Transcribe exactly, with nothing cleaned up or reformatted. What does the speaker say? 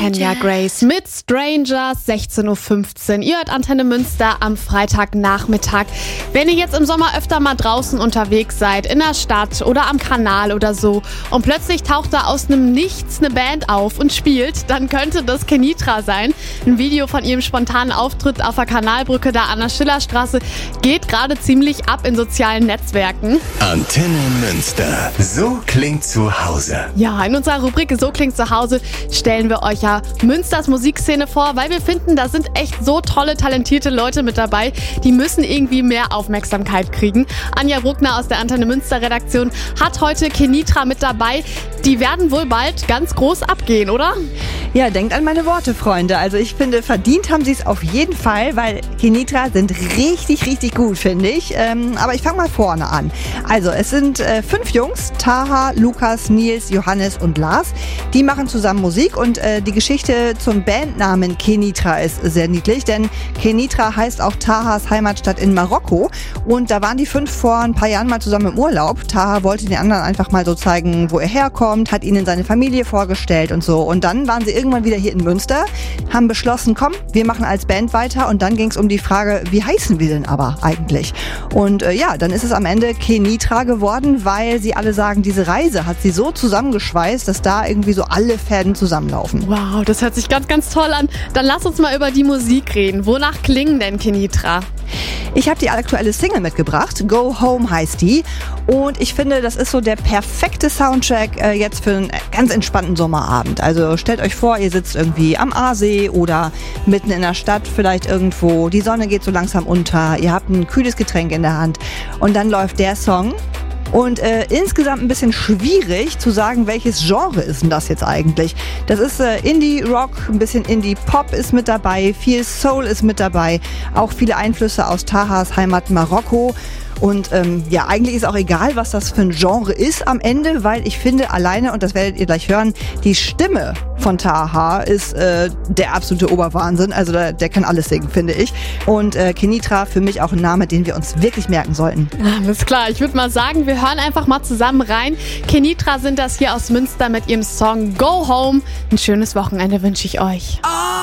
Kenya Grace mit Strangers, sechzehn Uhr fünfzehn. Ihr hört Antenne Münster am Freitagnachmittag. Wenn ihr jetzt im Sommer öfter mal draußen unterwegs seid, in der Stadt oder am Kanal oder so, und plötzlich taucht da aus einem Nichts eine Band auf und spielt, dann könnte das Kenitra sein. Ein Video von ihrem spontanen Auftritt auf der Kanalbrücke da an der Schillerstraße geht gerade ziemlich ab in sozialen Netzwerken. Antenne Münster. So klingt zu Hause. Ja, in unserer Rubrik So klingt zu Hause stellen wir euch ja Münsters Musikszene vor, weil wir finden, da sind echt so tolle, talentierte Leute mit dabei, die müssen irgendwie mehr Aufmerksamkeit kriegen. Anja Bruckner aus der Antenne Münster Redaktion hat heute Kenitra mit dabei. Die werden wohl bald ganz groß abgehen, oder? Ja, denkt an meine Worte, Freunde. Also ich finde, verdient haben sie es auf jeden Fall, weil Kenitra sind richtig, richtig gut, finde ich. Ähm, aber ich fange mal vorne an. Also es sind äh, fünf Jungs, Taha, Lukas, Nils, Johannes und Lars. Die machen zusammen Musik und äh, die Geschichte zum Bandnamen Kenitra ist sehr niedlich, denn Kenitra heißt auch Tahas Heimatstadt in Marokko. Und da waren die fünf vor ein paar Jahren mal zusammen im Urlaub. Taha wollte den anderen einfach mal so zeigen, wo er herkommt, hat ihnen seine Familie vorgestellt und so. Und dann waren sie irgendwann wieder hier in Münster, haben beschlossen, komm, wir machen als Band weiter. Und dann ging es um die Frage, wie heißen wir denn aber eigentlich? Und äh, ja, dann ist es am Ende Kenitra geworden, weil sie alle sagen, diese Reise hat sie so zusammengeschweißt, dass da irgendwie so alle Fäden zusammenlaufen. Wow, das hört sich ganz, ganz toll an. Dann lass uns mal über die Musik reden. Wonach klingen denn Kenitra? Ich habe die aktuelle Single mitgebracht, Go Home heißt die. Und ich finde, das ist so der perfekte Soundtrack äh, jetzt für einen ganz entspannten Sommerabend. Also stellt euch vor, ihr sitzt irgendwie am Aasee oder mitten in der Stadt vielleicht irgendwo. Die Sonne geht so langsam unter, ihr habt ein kühles Getränk in der Hand und dann läuft der Song. Und äh, insgesamt ein bisschen schwierig zu sagen, welches Genre ist denn das jetzt eigentlich? Das ist äh, Indie-Rock, ein bisschen Indie-Pop ist mit dabei, viel Soul ist mit dabei, auch viele Einflüsse aus Tahas Heimat Marokko. Und ähm, ja, eigentlich ist auch egal, was das für ein Genre ist am Ende, weil ich finde alleine, und das werdet ihr gleich hören, die Stimme von Taha ist äh, der absolute Oberwahnsinn. Also der, der kann alles singen, finde ich. Und äh, Kenitra für mich auch ein Name, den wir uns wirklich merken sollten. Alles klar, ich würde mal sagen, wir hören einfach mal zusammen rein. Kenitra sind das hier aus Münster mit ihrem Song Go Home. Ein schönes Wochenende wünsche ich euch. Oh!